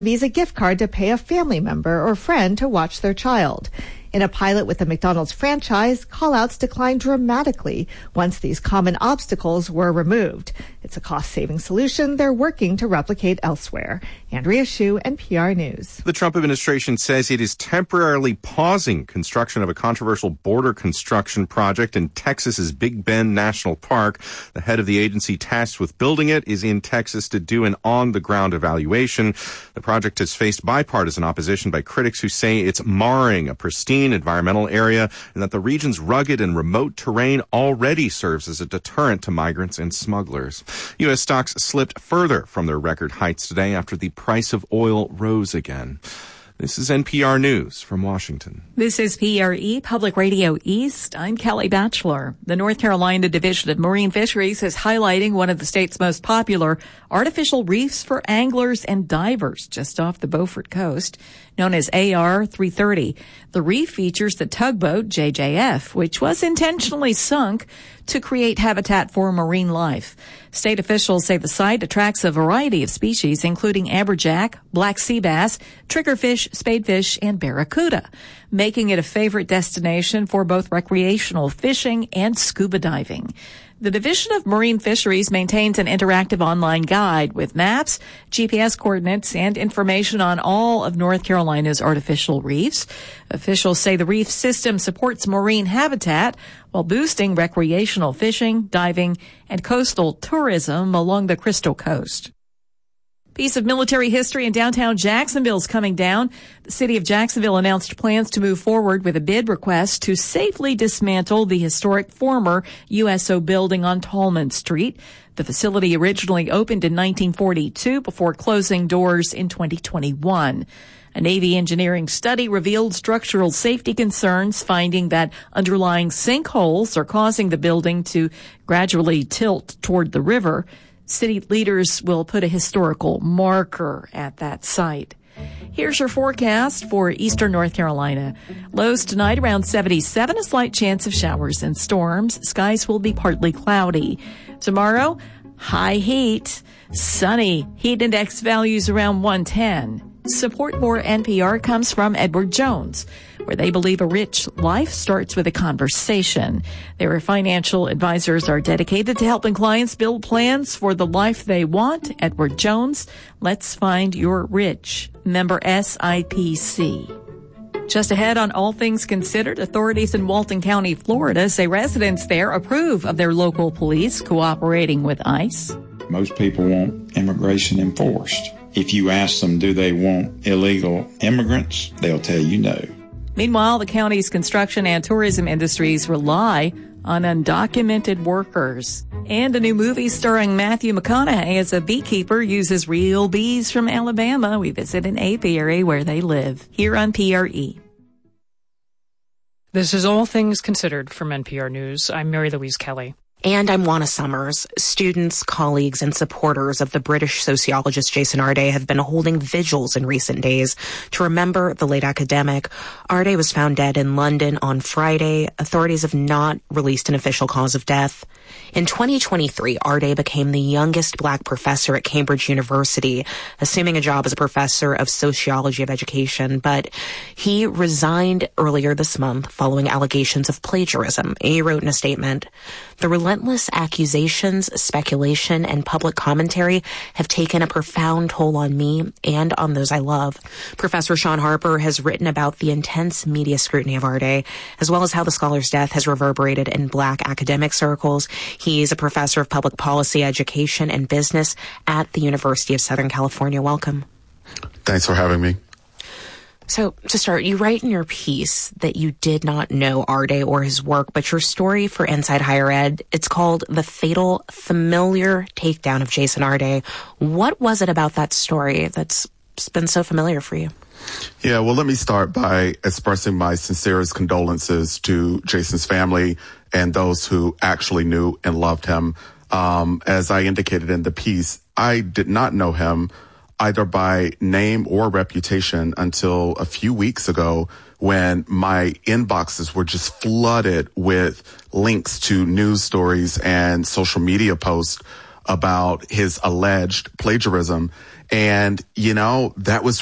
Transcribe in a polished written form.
Visa gift card to pay a family member or friend to watch their child. In a pilot with the McDonald's franchise, callouts declined dramatically once these common obstacles were removed. It's a cost-saving solution they're working to replicate elsewhere. Andrea Hsu, NPR News. The Trump administration says it is temporarily pausing construction of a controversial border construction project in Texas's Big Bend National Park. The head of the agency tasked with building it is in Texas to do an on-the-ground evaluation. The project has faced bipartisan opposition by critics who say it's marring a pristine environmental area and that the region's rugged and remote terrain already serves as a deterrent to migrants and smugglers. U.S. stocks slipped further from their record heights today after the price of oil rose again. This is NPR News from Washington. This is PRE Public Radio East. I'm Kelly Batchelor. The North Carolina Division of Marine Fisheries is highlighting one of the state's most popular artificial reefs for anglers and divers just off the Beaufort coast, known as AR 330. The reef features the tugboat JJF, which was intentionally sunk to create habitat for marine life. State officials say the site attracts a variety of species, including amberjack, black sea bass, triggerfish, spadefish, and barracuda, making it a favorite destination for both recreational fishing and scuba diving. The Division of Marine Fisheries maintains an interactive online guide with maps, GPS coordinates, and information on all of North Carolina's artificial reefs. Officials say the reef system supports marine habitat while boosting recreational fishing, diving, and coastal tourism along the Crystal Coast. Piece of military history in downtown Jacksonville is coming down. The city of Jacksonville announced plans to move forward with a bid request to safely dismantle the historic former USO building on Tallman Street. The facility originally opened in 1942 before closing doors in 2021. A Navy engineering study revealed structural safety concerns, finding that underlying sinkholes are causing the building to gradually tilt toward the river. City leaders will put a historical marker at that site. Here's your forecast for eastern North Carolina. Lows tonight around 77, a slight chance of showers and storms. Skies will be partly cloudy. Tomorrow, high heat, sunny, heat index values around 110. Support for NPR comes from Edward Jones, where they believe a rich life starts with a conversation. Their financial advisors are dedicated to helping clients build plans for the life they want. Edward Jones, let's find your rich. Member SIPC. Just ahead on All Things Considered, authorities in Walton County, Florida say residents there approve of their local police cooperating with ICE. Most people want immigration enforced. If you ask them, do they want illegal immigrants, they'll tell you no. Meanwhile, the county's construction and tourism industries rely on undocumented workers. And a new movie starring Matthew McConaughey as a beekeeper uses real bees from Alabama. We visit an apiary where they live. Here on PRE. This is All Things Considered from NPR News. I'm Mary Louise Kelly. And I'm Juana Summers. Students, colleagues, and supporters of the British sociologist Jason Arde have been holding vigils in recent days to remember the late academic. Arde was found dead in London on Friday. Authorities have not released an official cause of death. In 2023, Arde became the youngest black professor at Cambridge University, assuming a job as a professor of sociology of education, but he resigned earlier this month following allegations of plagiarism. He wrote in a statement, "The relentless accusations, speculation, and public commentary have taken a profound toll on me and on those I love." Professor Sean Harper has written about the intense media scrutiny of Arde, as well as how the scholar's death has reverberated in black academic circles. He's a professor of public policy, education, and business at the University of Southern California. Welcome. Thanks for having me. So, to start, you write in your piece that you did not know Arde or his work, but your story for Inside Higher Ed, it's called The Fatal Familiar Takedown of Jason Arde. What was it about that story that's been so familiar for you? Yeah, well, let me start by expressing my sincerest condolences to Jason's family and those who actually knew and loved him. As I indicated in the piece, I did not know him either by name or reputation until a few weeks ago when my inboxes were just flooded with links to news stories and social media posts about his alleged plagiarism. And, that was